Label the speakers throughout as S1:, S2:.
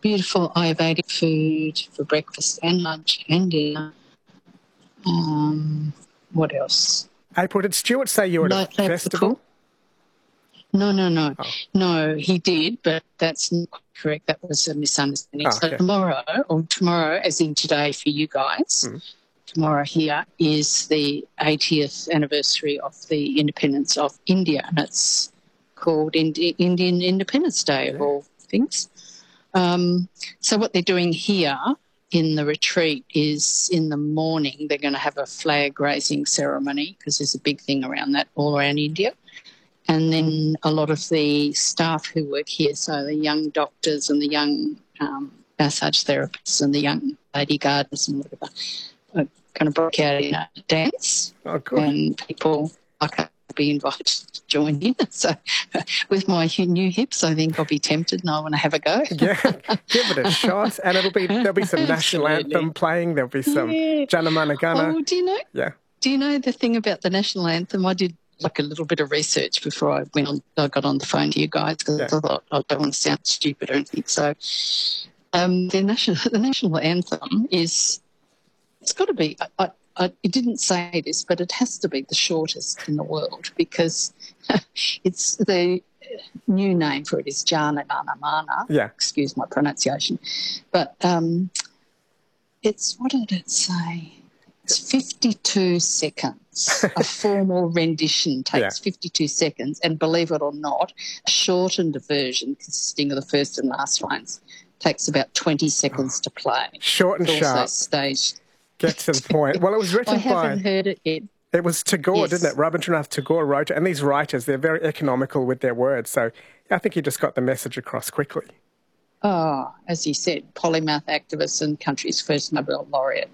S1: beautiful Ayurvedic food for breakfast and lunch and dinner. What else?
S2: April, did Stuart say you were at a festival?
S1: No. No, he did, but that's not correct. That was a misunderstanding. So tomorrow, as in today for you guys, tomorrow here is the 80th anniversary of the independence of India, and it's called Indian Independence Day of all things. So what they're doing here in the retreat is in the morning they're going to have a flag raising ceremony because there's a big thing around that all around India. And then a lot of the staff who work here, so the young doctors and the young massage therapists and the young lady gardeners and whatever, are going to break out in a dance.
S2: Oh, good.
S1: And people will be invited to join in. So with my new hips, I think I'll be tempted and I want to have a go.
S2: Yeah, give it a shot. And there'll be some national anthem playing. There'll be some Jana Mana Gana.
S1: Oh, do you know?
S2: Yeah.
S1: Do you know the thing about the national anthem? I did like a little bit of research before I got on the phone to you guys because I thought I don't want to sound stupid or anything. So the national anthem it's got to be. It didn't say this, but it has to be the shortest in the world because it's the new name for it is Jana Mana Mana.
S2: Yeah.
S1: Excuse my pronunciation, but it's what did it say? It's 52 seconds. A formal rendition takes 52 seconds, and believe it or not, a shortened version consisting of the first and last lines takes about 20 seconds to play.
S2: Short and sharp.
S1: Also staged.
S2: Get to the point. Well, it was written
S1: I haven't heard it yet.
S2: It was Tagore, didn't it? Rabindranath Tagore wrote it. And these writers, they're very economical with their words. So I think he just got the message across quickly.
S1: Oh, as you said, polymath activist and country's first Nobel laureate.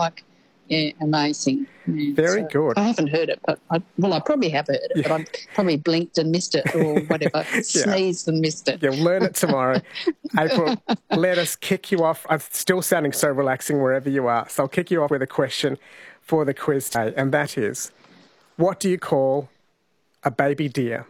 S1: Amazing. Yeah,
S2: very good.
S1: I haven't heard it, but I probably have heard it, but I probably blinked and missed it or whatever, sneezed and missed it.
S2: You'll learn it tomorrow. April, let us kick you off. I'm still sounding so relaxing wherever you are. So I'll kick you off with a question for the quiz today, and that is, what do you call a baby deer?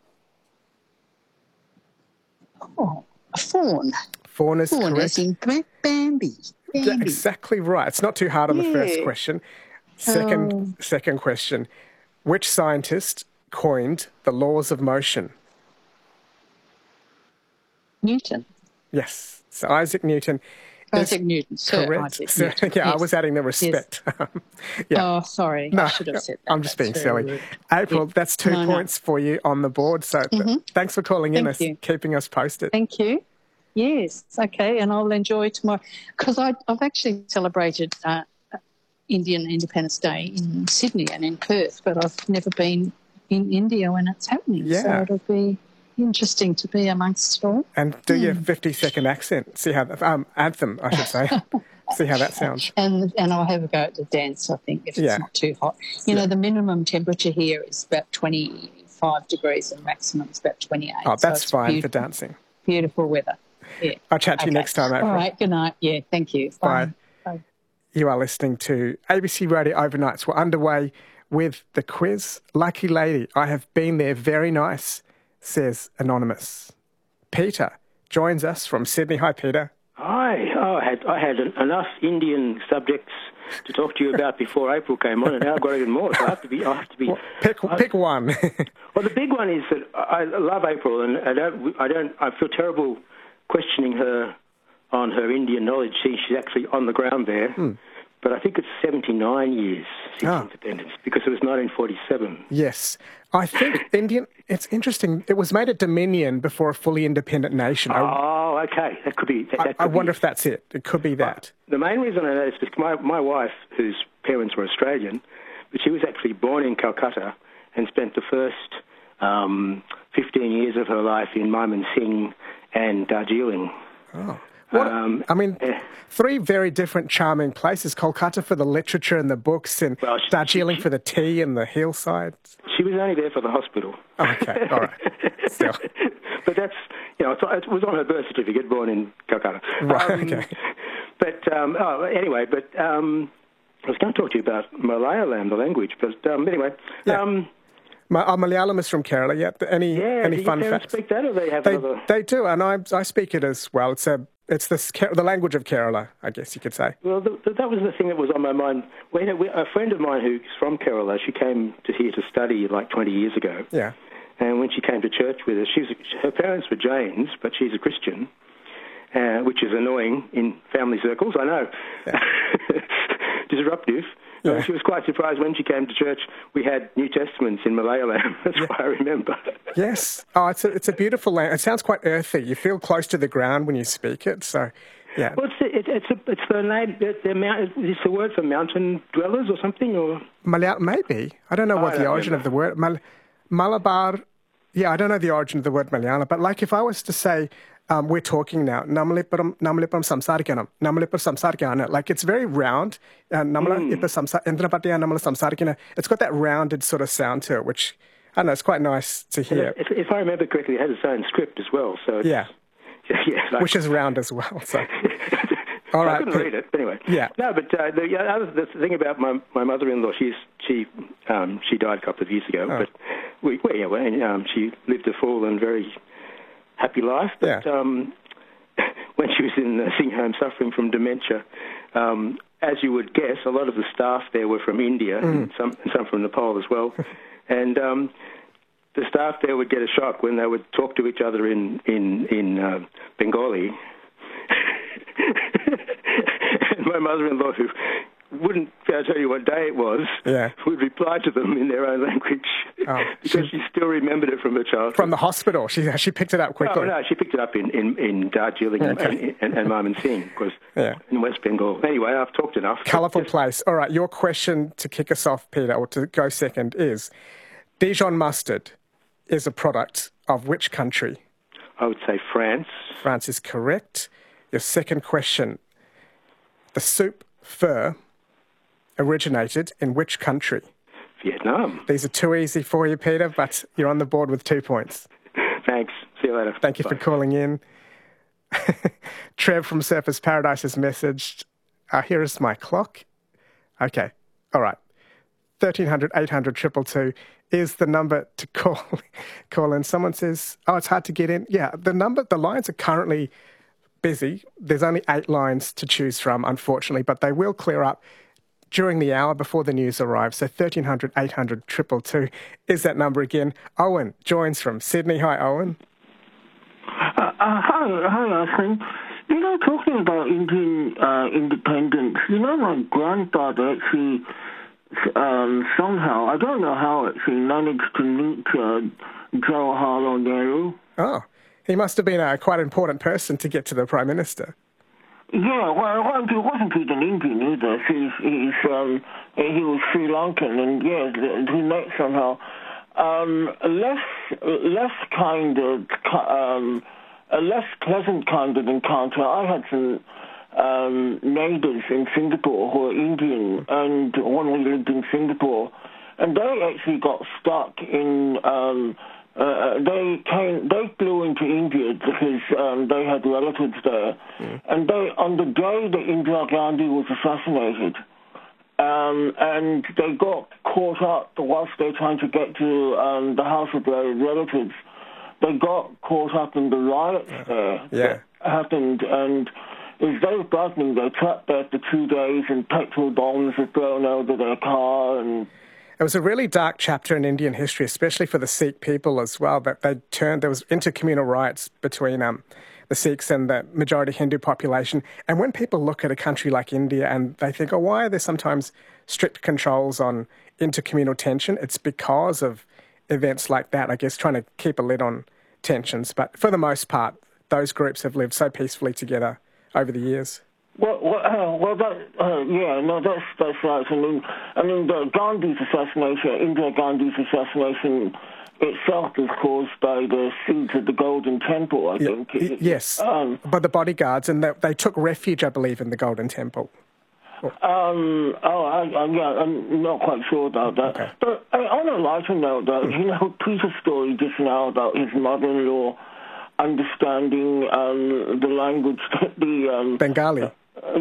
S1: Oh, a fawn.
S2: Fawn is correct.
S1: As in Bambi.
S2: Yeah, exactly right. It's not too hard on the first question. Second question. Which scientist coined the laws of motion?
S1: Newton.
S2: Yes. So Isaac Newton.
S1: Isaac Newton.
S2: Correct.
S1: Isaac Newton.
S2: I was adding the respect.
S1: Yes. Oh, sorry.
S2: No,
S1: I should have said that.
S2: I'm just being silly. Rude. April, that's 2 points for you on the board. So thanks for calling in and keeping us posted.
S1: Thank you. Yes, okay, and I'll enjoy tomorrow because I've actually celebrated Indian Independence Day in Sydney and in Perth, but I've never been in India when it's happening.
S2: Yeah.
S1: So it'll be interesting to be amongst it all.
S2: And do your 50-second accent. See how anthem, I should say. See how that sounds.
S1: And I'll have a go at the dance, I think, if it's not too hot. You know, the minimum temperature here is about 25 degrees and maximum is about 28.
S2: Oh, that's so fine for dancing.
S1: Beautiful weather. Yeah.
S2: I'll chat to you next time, April.
S1: All right, good night. Yeah, thank you.
S2: Bye. Bye. You are listening to ABC Radio Overnights. We're underway with the quiz. Lucky lady, I have been there. Very nice, says Anonymous. Peter joins us from Sydney. Hi, Peter.
S3: Hi. Oh, I had enough Indian subjects to talk to you about before April came on, and now I've got even more. So I have to be.
S2: Well, pick one.
S3: Well, the big one is that I love April, and I feel terrible questioning her on her Indian knowledge. She's actually on the ground there. But I think it's 79 years since independence because it was 1947.
S2: Yes. I think it's interesting. It was made a dominion before a fully independent nation.
S3: Oh, okay. That could be.
S2: I wonder if that's it. It could be that.
S3: The main reason I know is because my wife, whose parents were Australian, but she was actually born in Calcutta and spent the first 15 years of her life in Mymensingh and Darjeeling.
S2: Oh. Three very different charming places. Kolkata for the literature and the books, and Darjeeling for the tea and the hillsides.
S3: She was only there for the hospital.
S2: Oh, okay, all right. Still.
S3: But that's, it was on her birth certificate, born in Calcutta.
S2: Right, okay.
S3: But, anyway, I was going to talk to you about Malayalam, the language, but anyway.
S2: Yeah. Malayalam is from Kerala, yeah. Any fun facts?
S3: Speak that, or they have
S2: They do, and I speak it as well. It's a It's the language of Kerala, I guess you could say.
S3: Well, that was the thing that was on my mind. A friend of mine who's from Kerala, she came here to study like 20 years ago.
S2: Yeah.
S3: And when she came to church with us, her parents were Jains, but she's a Christian, which is annoying in family circles, I know. Yeah. Disruptive. Yeah. She was quite surprised when she came to church. We had New Testaments in Malayalam. That's why I remember.
S2: Yes. Oh, it's a beautiful language. It sounds quite earthy. You feel close to the ground when you speak it. So, yeah.
S3: Well, it's the name. It's the word for mountain dwellers or something, or
S2: maybe. I don't know what the origin of the word Malabar. Yeah, I don't know the origin of the word Malayalam. But like if I was to say, we're talking now. Namalippuram samsarikana. Like it's very round. It's got that rounded sort of sound to it, which I don't know. It's quite nice to hear.
S3: If I remember correctly, it has its own script as well. So
S2: yeah, which is round as well. So. All right.
S3: I couldn't read it, but anyway.
S2: Yeah.
S3: No, but the thing about my mother-in-law, she died a couple of years ago, but she lived a full and very happy life. But when she was in the nursing home suffering from dementia, as you would guess, a lot of the staff there were from India and some from Nepal as well, and the staff there would get a shock when they would talk to each other in Bengali. And my mother-in-law, who wouldn't tell you what day it was, would reply to them in their own language because she still remembered it from her childhood.
S2: From the hospital? She picked it up quickly?
S3: No, she picked it up in Darjeeling and Mymensingh, because in West Bengal. Anyway, I've talked enough.
S2: Colourful place. All right, your question to kick us off, Peter, or to go second is, Dijon mustard is a product of which country?
S3: I would say France.
S2: France is correct. Your second question, the soup pho originated in which country?
S3: Vietnam.
S2: These are too easy for you, Peter, but you're on the board with 2 points.
S3: Thanks. See you later.
S2: Thank you for calling in. Trev from Surfers Paradise has messaged, here is my clock. Okay. All right. 1300 800 222 is the number to call in. Someone says, it's hard to get in. Yeah, the lines are currently busy. There's only 8 lines to choose from, unfortunately, but they will clear up during the hour before the news arrives. So 1300 800 222 is that number again. Owen joins from Sydney. Hi, Owen.
S4: Hi, Austin. Talking about Indian independence, my grandfather actually somehow, I don't know how, actually managed to meet Jawaharlal Nehru.
S2: Oh. He must have been a quite important person to get to the Prime Minister.
S4: Yeah, well, he wasn't even Indian either. He was Sri Lankan, and he met somehow. A less pleasant kind of encounter. I had some neighbours in Singapore who were Indian, and one we lived in Singapore, and they actually got stuck in. They flew into India because they had relatives there, and on the day that Indira Gandhi was assassinated, and they got caught up whilst they were trying to get to the house of their relatives. They got caught up in the riots there that happened, and it was very frightening. They trapped there for 2 days, and petrol bombs were thrown over their car, and
S2: it was a really dark chapter in Indian history, especially for the Sikh people as well, that there was intercommunal riots between the Sikhs and the majority Hindu population. And when people look at a country like India and they think, why are there sometimes strict controls on intercommunal tension? It's because of events like that, I guess, trying to keep a lid on tensions. But for the most part, those groups have lived so peacefully together over the years.
S4: That's right. I mean, the Gandhi's assassination, Indira Gandhi's assassination itself was caused by the siege of the Golden Temple, I think.
S2: Yes, by the bodyguards, and they took refuge, I believe, in the Golden Temple.
S4: I'm not quite sure about that. Okay. But on a lighter note, though, Peter's story just now about his mother-in-law understanding the language,
S2: Bengali.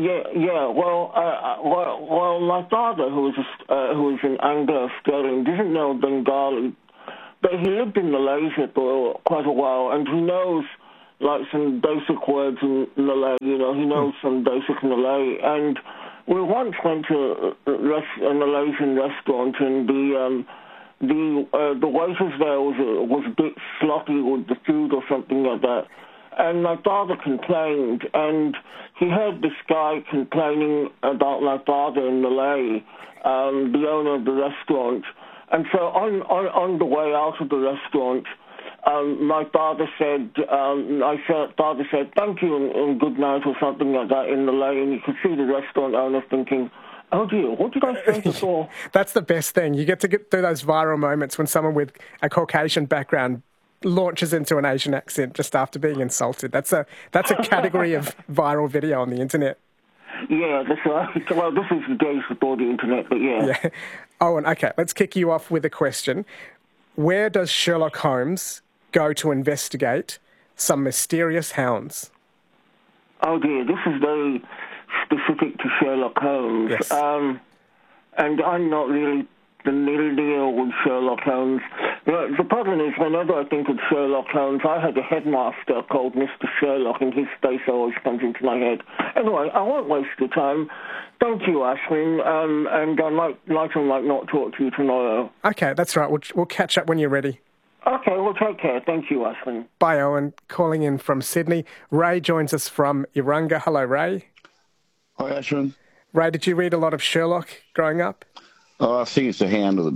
S4: Well, my father, who was an Anglo-Australian, didn't know Bengali, but he lived in Malaysia for quite a while, and he knows like some basic words in Malay. You know, he knows some basic Malay. And we once went to a Malaysian restaurant, and the waitress there was a bit sloppy with the food or something like that. And my father complained, and he heard this guy complaining about my father in Malay, the owner of the restaurant. And so on the way out of the restaurant, my father said, father said, thank you and good night or something like that in Malay, and you could see the restaurant owner thinking, oh dear, what did I say before?
S2: That's the best thing. You get to get through those viral moments when someone with a Caucasian background launches into an Asian accent just after being insulted. That's a category of viral video on the internet.
S4: Yeah, that's right. Well, this is the days before the internet, but yeah.
S2: Owen, okay, let's kick you off with a question. Where does Sherlock Holmes go to investigate some mysterious hounds?
S4: Oh dear, this is very specific to Sherlock Holmes.
S2: Yes.
S4: And I'm not really familiar with Sherlock Holmes. The problem is, whenever I think of Sherlock Holmes, I had a headmaster called Mr. Sherlock, and his face always comes into my head. Anyway, I won't waste your time. Thank you, Ashwin, and I might not talk to you tomorrow.
S2: Okay, that's right. We'll catch up when you're ready.
S4: Okay, well, take care. Thank you, Ashwin.
S2: Bye, Owen. Calling in from Sydney. Ray joins us from Urunga. Hello, Ray.
S5: Hi, Ashwin.
S2: Ray, did you read a lot of Sherlock growing up?
S5: Oh, I think it's the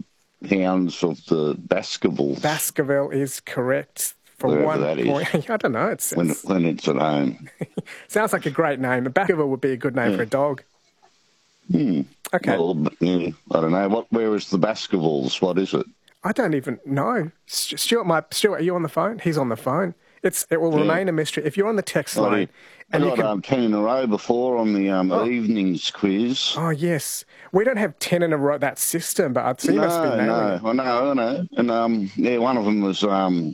S5: Hounds of the Baskervilles.
S2: Baskerville is correct. For
S5: wherever
S2: 1
S5: that
S2: point.
S5: is.
S2: I don't know.
S5: When it's at home.
S2: Sounds like a great name. The Baskerville would be a good name for a dog. Okay.
S5: Well, I don't know. Where is the Baskervilles? What is it?
S2: I don't even know. Stuart, are you on the phone? He's on the phone. It will remain a mystery. If you're on the text line...
S5: I got 10 in a row before on the evenings quiz.
S2: Oh, yes. We don't have 10 in a row, that system, but I'd see you must be nailing it.
S5: I know. And, one of them was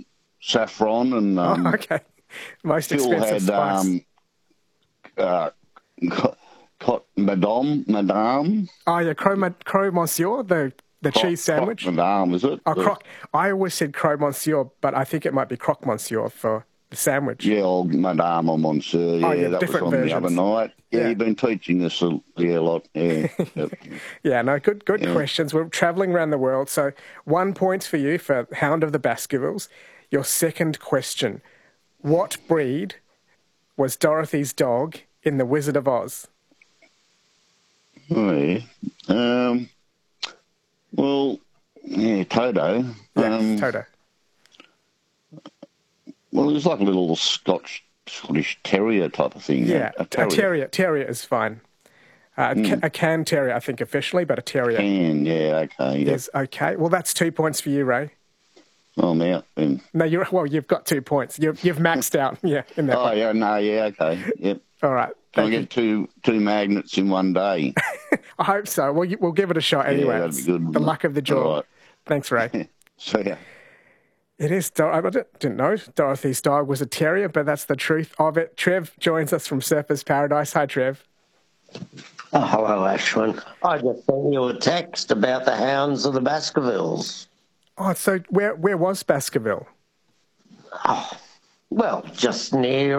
S5: Saffron and...
S2: okay. Most
S5: Phil
S2: expensive spice.
S5: Madame.
S2: Oh, yeah, Croque Monsieur, the cheese sandwich.
S5: Croque Madame, is it?
S2: Croque. I always said Croque Monsieur, but I think it might be Croque Monsieur for the sandwich.
S5: Yeah, or Madame or Monsieur. Yeah, that was on versions. The other night. Yeah, you've been teaching us a lot. Yeah.
S2: Yeah, no, good questions. We're travelling around the world, so 1 point for you for Hound of the Baskervilles. Your second question. What breed was Dorothy's dog in The Wizard of Oz?
S5: Oh, yeah. Well, yeah, Toto.
S2: Yeah, Toto.
S5: Well, it's like a little Scottish terrier type of thing.
S2: Yeah, a terrier. Terrier is fine. A can terrier, I think, officially, but a terrier.
S5: Can, yeah, okay. Yep.
S2: Is okay. Well, that's 2 points for you, Ray.
S5: Oh, I'm out then.
S2: No, you've got 2 points. You've maxed out, in that one.
S5: Yeah, no, yeah, okay, yep.
S2: All right.
S5: Can I get two magnets in one day?
S2: I hope so. We'll give it a shot anyway.
S5: Yeah, that'd be good.
S2: The luck of the draw.
S5: Right.
S2: Thanks, Ray.
S5: So, yeah.
S2: It is. I didn't know Dorothy's dog was a terrier, but that's the truth of it. Trev joins us from Surfers Paradise. Hi, Trev.
S6: Oh, hello, Ashwin. I just sent you a text about the Hounds of the Baskervilles.
S2: Oh, so where was Baskerville?
S6: Oh, well, just near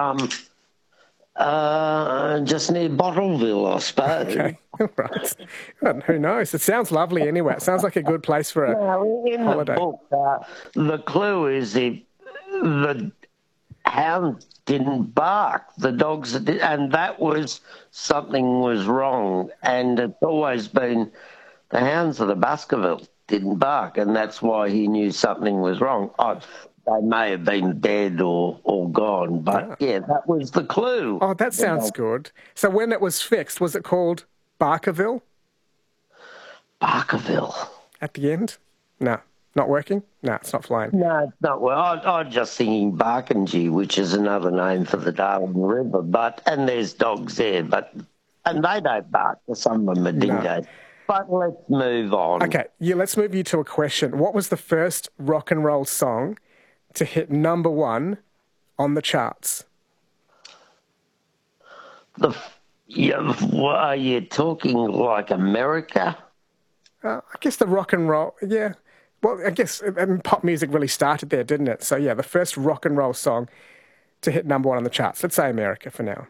S6: Bottleville, I suppose.
S2: Okay, right. Well, who knows? It sounds lovely anyway. It sounds like a good place for a holiday.
S6: The book, the clue is if the hound didn't bark, the dogs did, and that was something was wrong. And it's always been the Hounds of the Baskerville didn't bark, and that's why he knew something was wrong. They may have been dead or gone, but yeah, that was the clue.
S2: Oh, that sounds good. So when it was fixed, was it called Barkerville?
S6: Barkerville.
S2: At the end? No. Not working? No, it's not flying.
S6: No, it's not. Well, I'm just thinking Barkingee, which is another name for the Darling River, and there's dogs there, and they don't bark. Some of them are dingoes. No. But let's move on.
S2: Okay, let's move you to a question. What was the first rock and roll song to hit number 1 on the charts?
S6: Are you talking like America?
S2: I guess the rock and roll, yeah. Well, I guess pop music really started there, didn't it? So, yeah, the first rock and roll song to hit number one on the charts? Let's say America for now.